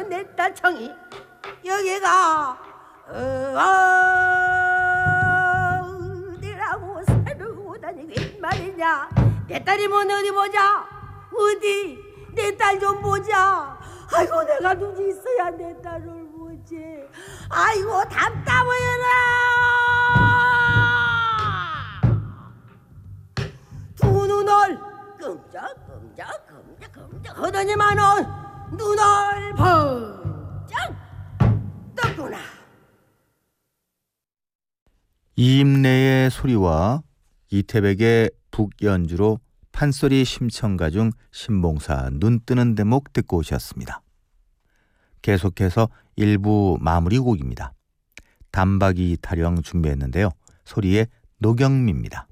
내 딸 청이 여기가 어디라고 살고 다니긴 말이냐. 내 딸이면 어디 보자. 어디 내 딸 좀 보자. 아이고 내가 눈이 있어야 내 딸을 보지. 아이고 답답해라. 두 눈을 끔적끔적 하더니만은 눈을 번쩍 떴구나. 이임래의 소리와 이태백의 북연주로 판소리 심청가 중 신봉사 눈뜨는 대목 듣고 오셨습니다. 계속해서 1부 마무리 곡입니다. 단박이 타령 준비했는데요. 소리의 노경미입니다.